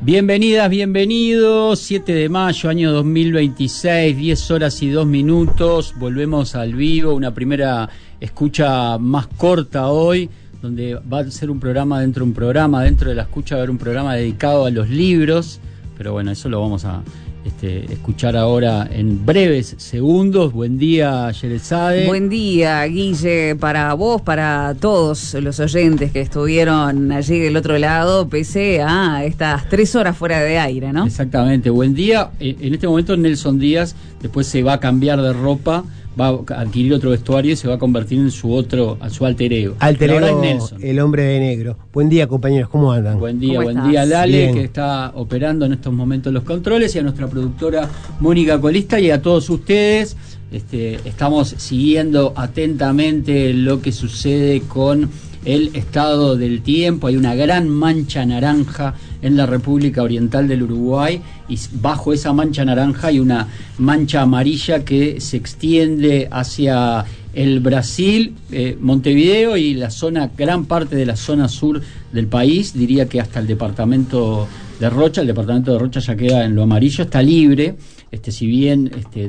Bienvenidas, bienvenidos. 7 de mayo, año 2026, 10 horas y 2 minutos. Volvemos al vivo, una primera escucha más corta hoy, donde va a ser un programa dentro de un programa. Dentro de la escucha va a haber un programa dedicado a los libros, pero bueno, eso lo vamos a escuchar ahora en breves segundos. Buen día, Yerezade. Buen día, Guille, para vos, para todos los oyentes que estuvieron allí del otro lado, pese a estas 3 horas fuera de aire, ¿no? Exactamente, buen día. En este momento Nelson Díaz después se va a cambiar de ropa, va a adquirir otro vestuario y se va a convertir en su alter ego. Alter ego, el hombre de negro. Buen día, compañeros, ¿cómo andan? Buen día a Lale, bien, que está operando en estos momentos los controles, y a nuestra productora Mónica Colista, y a todos ustedes. Estamos siguiendo atentamente lo que sucede con el estado del tiempo. Hay una gran mancha naranja en la República Oriental del Uruguay, y bajo esa mancha naranja hay una mancha amarilla que se extiende hacia el Brasil, Montevideo y gran parte de la zona sur del país. Diría que hasta el departamento de Rocha. El departamento de Rocha ya queda en lo amarillo, está libre, si bien